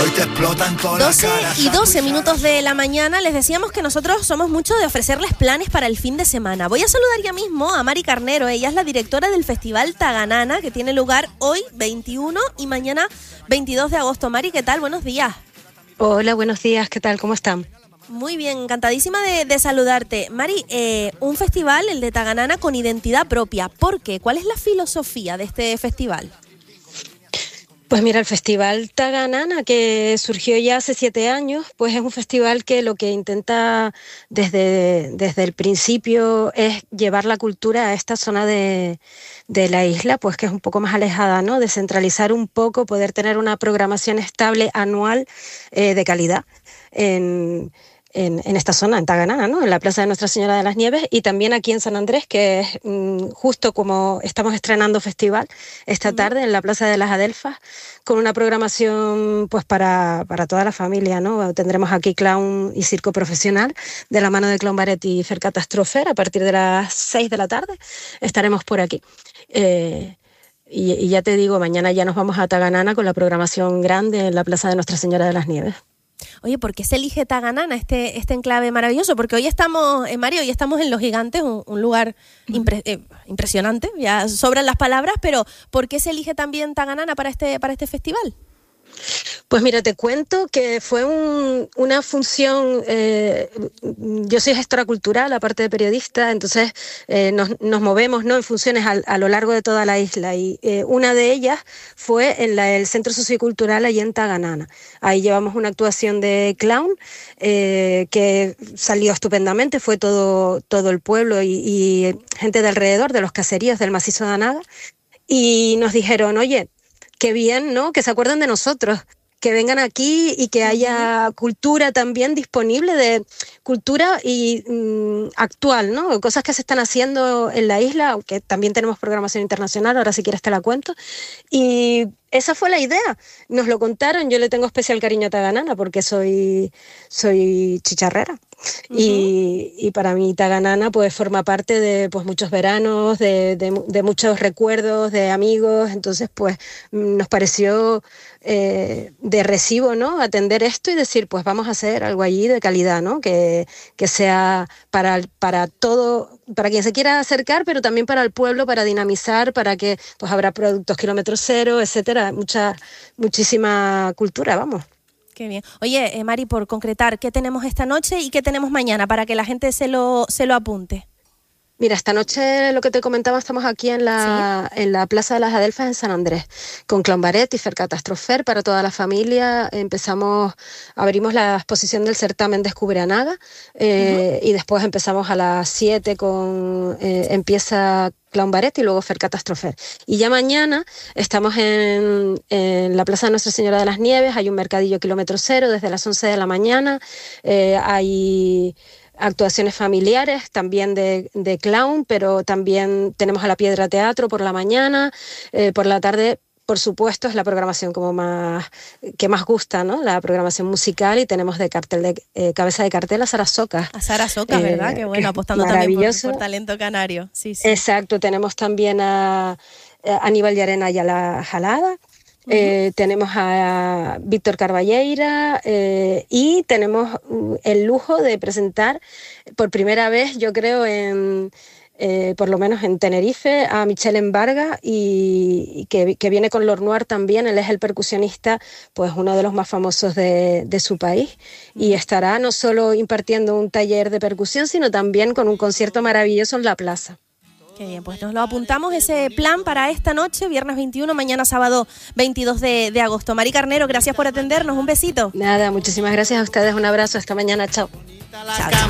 hoy te explotan toda la 12 cara. y 12 minutos de la mañana. Les decíamos que nosotros somos mucho de ofrecerles planes para el fin de semana. Voy a saludar ya mismo a Mari Carnero. Ella es la directora del Festival Taganana, que tiene lugar hoy 21 y mañana 22 de agosto. Mari, ¿qué tal? Buenos días. Hola, buenos días. ¿Qué tal? ¿Cómo están? Muy bien, encantadísima de saludarte. Mari, un festival, el de Taganana, con identidad propia. ¿Por qué? ¿Cuál es la filosofía de este festival? Pues mira, el Festival Taganana, que surgió ya hace 7 años, pues es un festival que lo que intenta desde el principio es llevar la cultura a esta zona de la isla, pues que es un poco más alejada, ¿no? Descentralizar un poco, poder tener una programación estable anual de calidad en esta zona, en Taganana, ¿no? En la Plaza de Nuestra Señora de las Nieves, y también aquí en San Andrés, que es justo como estamos estrenando festival esta tarde en la Plaza de las Adelfas, con una programación pues para toda la familia, ¿no? Tendremos aquí clown y circo profesional de la mano de Clown Barret y Fer Catastrofer a partir de las 6 de la tarde. Estaremos por aquí. Y ya te digo, mañana ya nos vamos a Taganana con la programación grande en la Plaza de Nuestra Señora de las Nieves. Oye, ¿por qué se elige Taganana, este enclave maravilloso? Porque hoy estamos, Mario, hoy estamos en Los Gigantes, un lugar impresionante, ya sobran las palabras, pero ¿por qué se elige también Taganana para este festival? Pues mira, te cuento que fue una función, yo soy gestora cultural, aparte de periodista, entonces nos movemos, ¿no?, en funciones a lo largo de toda la isla, y una de ellas fue en el Centro Sociocultural allí en Taganana. Ahí llevamos una actuación de clown que salió estupendamente, fue todo el pueblo y gente de alrededor, de los caseríos del macizo de Anaga, y nos dijeron, oye, qué bien, ¿no?, que se acuerden de nosotros, que vengan aquí y que haya cultura también disponible, de cultura y actual, ¿no? Cosas que se están haciendo en la isla, aunque también tenemos programación internacional, ahora si quieres te la cuento. Y esa fue la idea, nos lo contaron, yo le tengo especial cariño a Taganana porque soy chicharrera. Y para mí Taganana pues forma parte de pues muchos veranos, de muchos recuerdos, de amigos, entonces pues nos pareció de recibo, ¿no?, atender esto y decir pues vamos a hacer algo allí de calidad, ¿no?, que sea para todo, para quien se quiera acercar, pero también para el pueblo, para dinamizar, para que pues habrá productos kilómetro cero, etcétera, muchísima cultura, vamos. Qué bien. Oye, Mari, por concretar, ¿qué tenemos esta noche y qué tenemos mañana para que la gente se lo apunte? Mira, esta noche, lo que te comentaba, estamos aquí en la Plaza de las Adelfas en San Andrés, con Clown Barret y Fer Catastrofer para toda la familia. Abrimos la exposición del certamen Descubre Anaga, y después empezamos a las 7 empieza Clown Barret y luego Fer Catastrofer. Y ya mañana estamos en la Plaza de Nuestra Señora de las Nieves, hay un mercadillo kilómetro cero desde las 11 de la mañana, hay actuaciones familiares, también de clown, pero también tenemos a la Piedra Teatro por la mañana, por la tarde, por supuesto, es la programación que más gusta, ¿no?, la programación musical, y tenemos de cabeza de cartel a Sara Socas. A Sara Socas, ¿verdad? Qué bueno, apostando también por talento canario. Sí. Exacto, tenemos también a Aníbal Llarena y a la Jalada. Tenemos a Víctor Carballeira y tenemos el lujo de presentar por primera vez, yo creo, por lo menos en Tenerife, a Michel Embarga, y que viene con Lord Noir también. Él es el percusionista, pues uno de los más famosos de su país, y estará no solo impartiendo un taller de percusión, sino también con un concierto maravilloso en la plaza. Qué bien, pues nos lo apuntamos, ese plan para esta noche, viernes 21, mañana sábado 22 de agosto. Mari Carnero, gracias por atendernos, un besito. Nada, muchísimas gracias a ustedes, un abrazo, hasta mañana, chao. Chao.